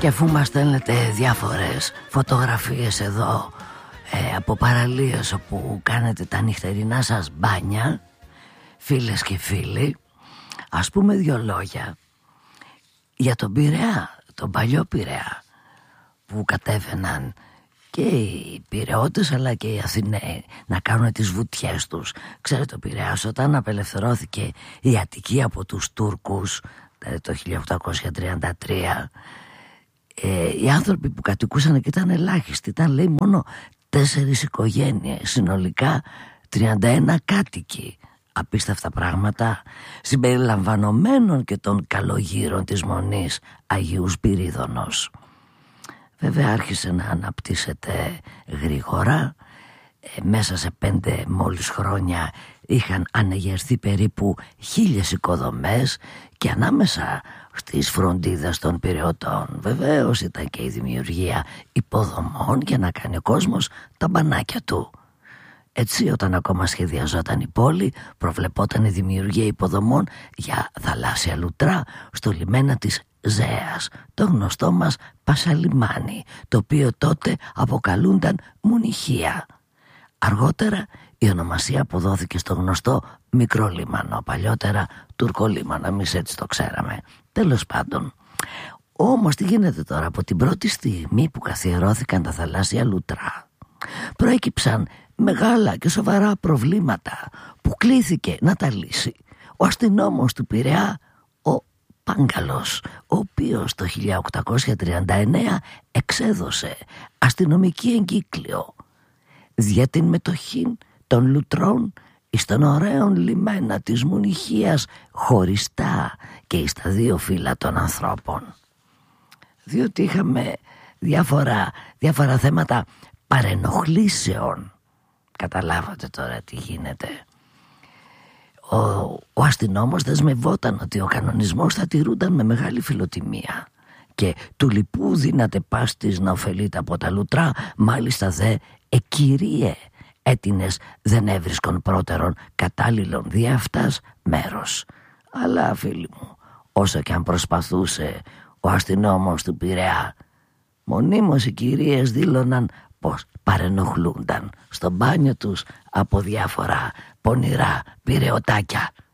Και αφού μας στέλνετε διάφορες φωτογραφίες εδώ από παραλίες όπου κάνετε τα νυχτερινά σας μπάνια, φίλες και φίλοι, ας πούμε δύο λόγια για τον Πειραιά, τον παλιό Πειραιά, που κατέβαιναν και οι Πειραιώτες αλλά και οι Αθηναίοι να κάνουν τις βουτιές τους. Ξέρετε, ο Πειραιάς όταν απελευθερώθηκε η Αττική από τους Τούρκους το 1833, οι άνθρωποι που κατοικούσαν εκεί ήταν ελάχιστοι. Ήταν, λέει, μόνο 4 οικογένειες, συνολικά 31 κάτοικοι. Απίστευτα πράγματα, συμπεριλαμβανομένων και των καλογύρων της Μονής Αγίου Σπυρίδωνος. Βέβαια άρχισε να αναπτύσσεται γρήγορα. Μέσα σε 5 μόλις χρόνια είχαν ανεγερθεί περίπου 1.000 οικοδομές και ανάμεσα στις φροντίδες των Πειραιωτών βεβαίως ήταν και η δημιουργία υποδομών για να κάνει ο κόσμος τα μπανάκια του. Έτσι, όταν ακόμα σχεδιαζόταν η πόλη, προβλεπόταν η δημιουργία υποδομών για θαλάσσια λουτρά στο λιμένα της Ζέας, το γνωστό μας Πασαλιμάνι, το οποίο τότε αποκαλούνταν Μουνιχία. Αργότερα η ονομασία αποδόθηκε στο γνωστό Μικρό Λίμανο, παλιότερα Τουρκολίμανο, εμείς έτσι το ξέραμε. Τέλος πάντων, όμως τι γίνεται τώρα? Από την πρώτη στιγμή που καθιερώθηκαν τα θαλάσσια λουτρά, προέκυψαν μεγάλα και σοβαρά προβλήματα που κλήθηκε να τα λύσει ο αστυνόμος του Πειραιά, ο Πάγκαλος, ο οποίος το 1839 εξέδωσε αστυνομική εγκύκλιο για την μετοχή των λουτρών εις τον ωραίον λιμένα της Μουνιχίας, χωριστά και εις τα δύο φύλλα των ανθρώπων. Διότι είχαμε διάφορα θέματα παρενοχλήσεων. Καταλάβατε τώρα τι γίνεται? Ο αστυνόμος δεσμευόταν ότι ο κανονισμός θα τηρούνταν με μεγάλη φιλοτιμία και του λοιπού δύναται πάστης να ωφελείται από τα λουτρά, μάλιστα δε εκυρίε έτινες δεν έβρισκον πρώτερον κατάλληλον δι' αυτάς μέρος. Αλλά φίλοι μου, όσο και αν προσπαθούσε ο αστυνόμος του Πειραιά, μονίμως οι κυρίες δήλωναν πως παρενοχλούνταν στο μπάνιο τους από διάφορα πονηρά πειραιωτάκια.